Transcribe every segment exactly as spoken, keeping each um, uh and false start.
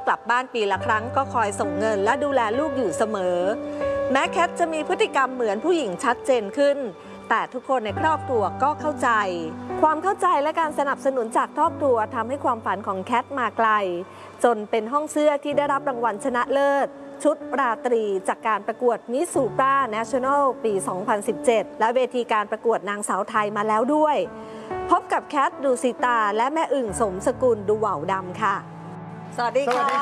กลับบ้านปีละครั้งก็คอยส่งเงินและดูแลลูกอยู่เสมอแม้แคทจะมีพฤติกรรมเหมือนผู้หญิงชัดเจนขึ้นแต่ทุกคนในครอบครัวก็เข้าใจความเข้าใจและการสนับสนุนจากครอบครัวทำให้ความฝันของแคทมาไกลจนเป็นห้องเสื้อที่ได้รับรางวัลชนะเลิศชุดราตรีจากการประกวด Miss Supra National ปี สองพันสิบเจ็ด และเวทีการประกวดนางสาวไทยมาแล้วด้วยพบกับแคทดูสิตาและแม่อึ่งสมสกุลดูเหว่าดำค่ะสวัสดีค่ะ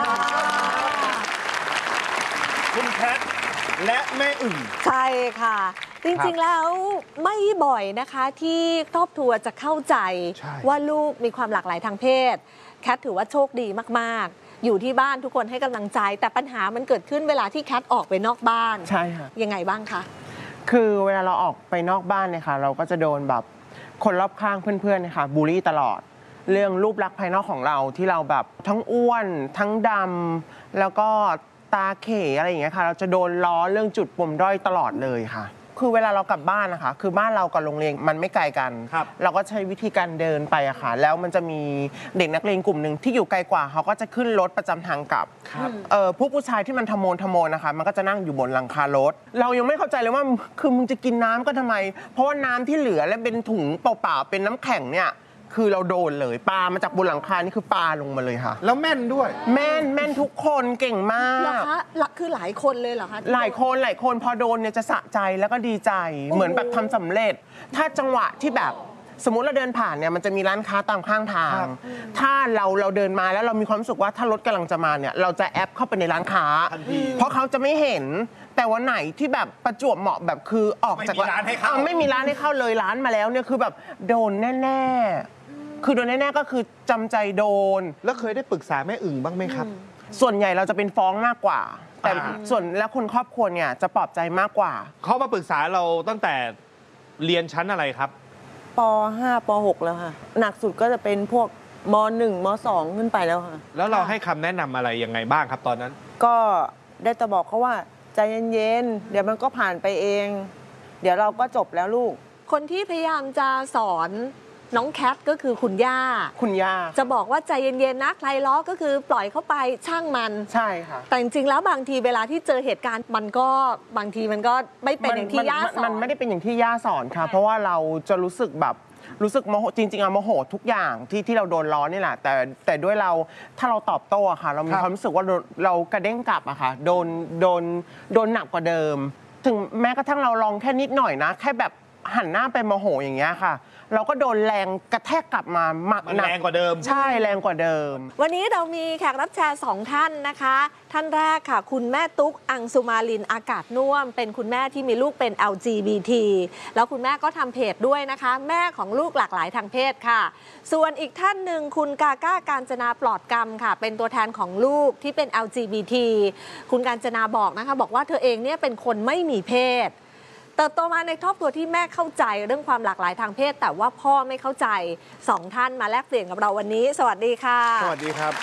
คุณแคทและแม่อึ่งใช่ค่ะจริงๆแล้วไม่บ่อยนะคะที่ครอบครัวจะเข้าใจว่าลูกมีความหลากหลายทางเพศแคทถือว่าโชคดีมากๆอยู่ที่บ้านทุกคนให้กำลังใจแต่ปัญหามันเกิดขึ้นเวลาที่แคทออกไปนอกบ้านใช่ค่ะยังไงบ้างคะคือเวลาเราออกไปนอกบ้านเนี่ยค่ะเราก็จะโดนแบบคนรอบข้างเพื่อนๆเนี่ยค่ะบูลลี่ตลอดเรื่องรูปลักษณ์ภายนอกของเราที่เราแบบทั้งอ้วนทั้งดำแล้วก็ตาเขอะไรอย่างเงี้ยค่ะเราจะโดนล้อเรื่องจุดปมด้อยตลอดเลยค่ะคือเวลาเรากลับบ้านนะคะคือบ้านเรากับโรงเรียนมันไม่ไกลกันเราก็ใช้วิธีการเดินไปอะค่ะแล้วมันจะมีเด็กนักเรียนกลุ่มหนึ่งที่อยู่ไกลกว่าเขาก็จะขึ้นรถประจำทางกลับเออผู้ผู้ชายที่มันทะโมนทะโมนนะคะมันก็จะนั่งอยู่บนหลังคารถเรายังไม่เข้าใจเลยว่าคือมึงจะกินน้ำก็ทำไมเพราะว่าน้ำที่เหลือและเป็นถุงเปล่าๆเป็นน้ำแข็งเนี่ยคือเราโดนเลยปลามาจากบนหลังคานี่คือปลาลงมาเลยค่ะแล้วแม่นด้วยแม่นแม่นทุกคนเก่งมากเหรอคะคือหลายคนเลยเหรอคะหลายคนหลายคนพอโดนเนี่ยจะสะใจแล้วก็ดีใจเหมือนแบบทำสำเร็จถ้าจังหวะที่แบบสมมุติเราเดินผ่านเนี่ยมันจะมีร้านค้าตามข้างทางถ้าเราเราเดินมาแล้วเรามีความรู้สึกว่าถ้ารถกำลังจะมาเนี่ยเราจะแอปเข้าไปในร้านค้าเพราะเขาจะไม่เห็นแต่วันไหนที่แบบประจวบเหมาะแบบคือออกจากร้านให้เข้าไม่มีร้านให้เข้าเลยร้านมาแล้วเนี่ยคือแบบโดนแน่ๆคือโดนแน่ๆก็คือจำใจโดนแล้วเคยได้ปรึกษาแม่อึ่งบ้างไหมครับส่วนใหญ่เราจะเป็นฟ้องมากกว่าแต่ส่วนแล้วคนครอบครัวเนี่ยจะปลอบใจมากกว่าเขามาปรึกษาเราตั้งแต่เรียนชั้นอะไรครับป ห้า ป หก แล้วค่ะหนักสุดก็จะเป็นพวกม หนึ่ง ม สอง ขึ้นไปแล้วค่ะแล้วเราให้คำแนะนำอะไรยังไงบ้างครับตอนนั้นก็ได้แต่บอกเขาว่าใจเย็นๆเดี๋ยวมันก็ผ่านไปเองเดี๋ยวเราก็จบแล้วลูกคนที่พยายามจะสอนน้องแคทก็คือคุณย่าคุณย่าจะบอกว่าใจเย็นๆนะใครล้อก็คือปล่อยเข้าไปช่างมันใช่ค่ะแต่จริงๆแล้วบางทีเวลาที่เจอเหตุการณ์มันก็บางทีมันก็ไม่เป็นอย่างที่ย่าสอนมันไม่ได้เป็นอย่างที่ย่าสอนค่ะเพราะว่าเราจะรู้สึกแบบรู้สึกโมโหจริงๆอะโมโหทุกอย่างที่ที่เราโดนล้อนี่แหละแต่แต่ด้วยเราถ้าเราตอบโต้อะค่ะเรามีความรู้สึกว่าเรากระเด้งกลับอะค่ะโดนโดนโดนหนักกว่าเดิมถึงแม้กระทั่งเราลองแค่นิดหน่อยนะแค่แบบหันหน้าไปโมโหอย่างเงี้ยค่ะเราก็โดนแรงกระแทกกลับมาหนักแรงกว่าเดิมใช่แรงกว่าเดิมวันนี้เรามีแขกรับเชิญสองท่านนะคะท่านแรกค่ะคุณแม่ตุ๊กอังสุมาลินอากาศน่วมเป็นคุณแม่ที่มีลูกเป็น แอล จี บี ที แล้วคุณแม่ก็ทำเพจด้วยนะคะแม่ของลูกหลากหลายทางเพศค่ะส่วนอีกท่านหนึ่งคุณกาก้าการจนาปลอดกรรมค่ะเป็นตัวแทนของลูกที่เป็น แอล จี บี ที คุณการจนาบอกนะคะบอกว่าเธอเองเนี่ยเป็นคนไม่มีเพศเติบโตมาในครอบครัวที่แม่เข้าใจเรื่องความหลากหลายทางเพศแต่ว่าพ่อไม่เข้าใจสองท่านมาแลกเปลี่ยนกับเราวันนี้สวัสดีค่ะสวัสดีครับ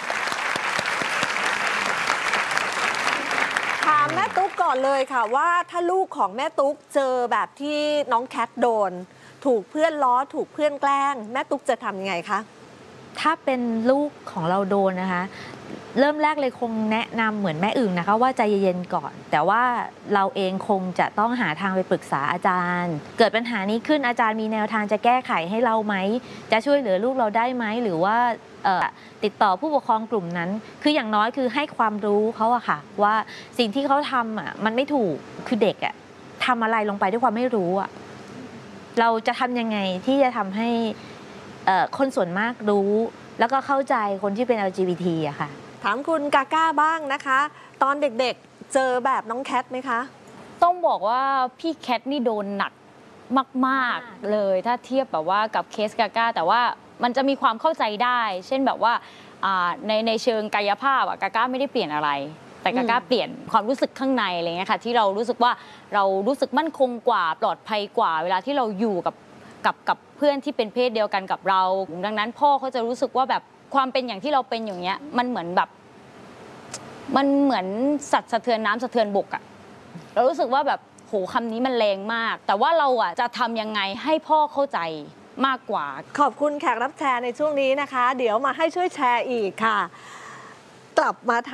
ถามแม่ตุ๊กก่อนเลยค่ะว่าถ้าลูกของแม่ตุ๊กเจอแบบที่น้องแคทโดนถูกเพื่อนล้อถูกเพื่อนแกล้งแม่ตุ๊กจะทำยังไงคะถ้าเป็นลูกของเราโดนนะคะเริ่มแรกเลยคงแนะนำเหมือนแม่อึ่งนะคะว่าใจเย็นๆก่อนแต่ว่าเราเองคงจะต้องหาทางไปปรึกษาอาจารย์เกิดปัญหานี้ขึ้นอาจารย์มีแนวทางจะแก้ไขให้เราไหมจะช่วยเหลือลูกเราได้ไหมหรือว่าติดต่อผู้ปกครองกลุ่มนั้นคืออย่างน้อยคือให้ความรู้เขาอะค่ะว่าสิ่งที่เขาทำอะมันไม่ถูกคือเด็กอะทำอะไรลงไปด้วยความไม่รู้อะเราจะทำยังไงที่จะทำให้คนส่วนมากรู้แล้วก็เข้าใจคนที่เป็น แอล จี บี ที อะค่ะถามคุณกาก้าบ้างนะคะตอนเด็กๆเจอแบบน้องแคทไหมคะต้องบอกว่าพี่แคทนี่โดนหนักมากๆเลยถ้าเทียบแบบว่ากับเคสกาก้าแต่ว่ามันจะมีความเข้าใจได้เช่นแบบว่าในในเชิงกายภาพอะกาก้าไม่ได้เปลี่ยนอะไรแต่กาก้าเปลี่ยนความรู้สึกข้างในอะไรเงี้ยค่ะที่เรารู้สึกว่าเรารู้สึกมั่นคงกว่าปลอดภัยกว่าเวลาที่เราอยู่กับกับกับเพื่อนที่เป็นเพศเดียวกันกับเราดังนั้นพ่อเขาจะรู้สึกว่าแบบความเป็นอย่างที่เราเป็นอย่างเงี้ยมันเหมือนแบบมันเหมือนสัตว์สะเทือนน้ำสะเทือนบกอะเรารู้สึกว่าแบบโหคำนี้มันแรงมากแต่ว่าเราอะจะทำยังไงให้พ่อเข้าใจมากกว่าขอบคุณแขกรับแชร์ในช่วงนี้นะคะเดี๋ยวมาให้ช่วยแชร์อีกค่ะกลับมา